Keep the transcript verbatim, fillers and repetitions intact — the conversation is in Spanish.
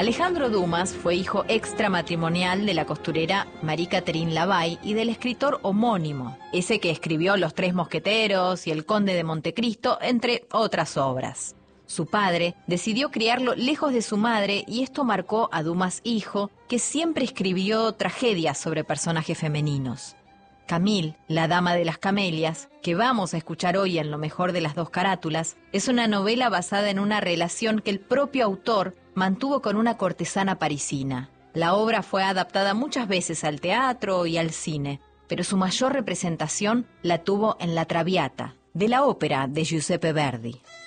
Alejandro Dumas fue hijo extramatrimonial de la costurera Marie-Catherine Lavay y del escritor homónimo, ese que escribió Los Tres Mosqueteros y El Conde de Montecristo, entre otras obras. Su padre decidió criarlo lejos de su madre y esto marcó a Dumas hijo, que siempre escribió tragedias sobre personajes femeninos. Camille, la dama de las camelias, que vamos a escuchar hoy en Lo mejor de las dos carátulas, es una novela basada en una relación que el propio autor mantuvo con una cortesana parisina. La obra fue adaptada muchas veces al teatro y al cine, pero su mayor representación la tuvo en La Traviata, de la ópera de Giuseppe Verdi.